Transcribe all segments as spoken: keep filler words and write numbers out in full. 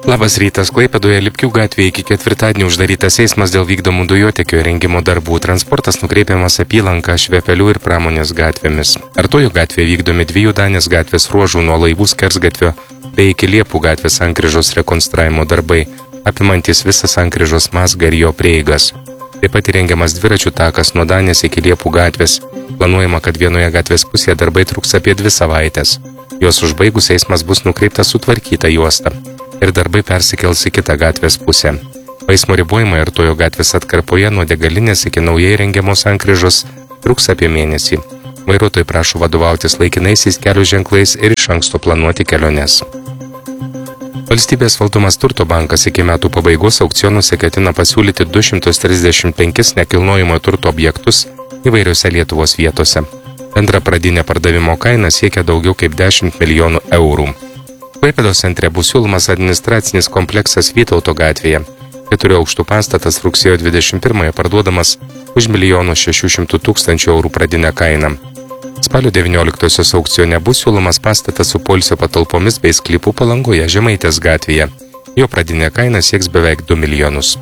Labas rytas, Klaipėdoje Lipkių gatvėje iki ketvirtadienį uždarytas eismas dėl vykdomų dujotiekio įrengimo darbų. Transportas nukreipiamas apylanką Švepelių ir Pramonės gatvėmis. Artojų gatvėje vykdomi dviejų Danės gatvės ruožų nuo Laivų skersgatvio bei iki Liepų gatvės sankryžos rekonstravimo darbai, apimantis visą sankryžos mazgą ir jo prieigas. Taip pat įrengiamas dviračių takas nuo Danės iki Liepų gatvės. Planuojama, kad vienoje gatvės pusėje darbai truks apie dvi savaitės. Jos užbaigus eismas bus nukreiptas sutvarkyta juosta ir darbai persikels į kitą gatvės pusę. Eismo ribojimai Artojo gatvės atkarpoje nuo degalinės iki naujai rengiamos sankryžos truks apie mėnesį. Vairuotojai prašo vadovautis laikinaisiais kelio ženklais ir iš anksto planuoti keliones. Valstybės valdomas Turto bankas iki metų pabaigos aukcionuose ketina pasiūlyti du šimtus trisdešimt penkis nekilnojamo turto objektus įvairiose Lietuvos vietose. Bendra pradinė pardavimo kaina siekia daugiau kaip dešimt milijonų eurų. Klaipėdos centre bus siūlomas administracinis kompleksas Vytauto gatvėje. Keturių aukštų pastatas rugsėjo dvidešimt pirmąją parduodamas už milijoną šešių šimtų tūkstančių eurų pradinę kainą. Spalio devynioliktosios aukcione bus siūlomas pastatas su poilsio patalpomis bei sklypų Palangoje Žemaitės gatvėje. Jo pradinė kaina sieks beveik du milijonus.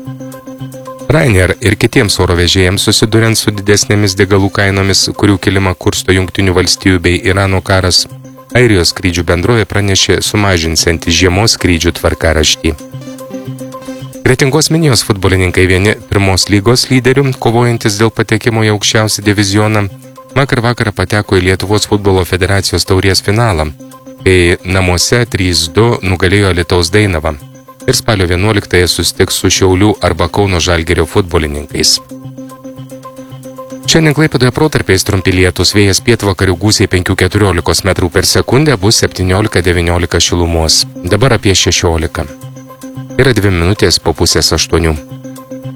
Ryanair ir kitiems oro vežėjams susiduriant su didesnėmis degalų kainomis, kurių kilimą kursto Jungtinių valstijų bei Irano karas, Airijos skrydžių bendrovė pranešė sumažinsianti žiemos skrydžių tvarkaraštį. Kretingos Minijos futbolininkai vieni pirmos lygos lyderių, kovojantis dėl patekimo į aukščiausią divizioną, vakar vakarą pateko į Lietuvos futbolo federacijos taurės finalą, kai namuose trys du nugalėjo Alytaus Dainavą ir spalio vienuoliktąją susitiks su Šiaulių arba Kauno Žalgirio futbolininkais. Šiandien Klaipėdoje protarpiais trumpi lietūs, vėjas pietvakarių gūsiai penki keturiolikos metrų per sekundę, bus septyniolika devyniolika šilumos, dabar apie šešiolika. Yra dvi minutės po pusės aštuonių.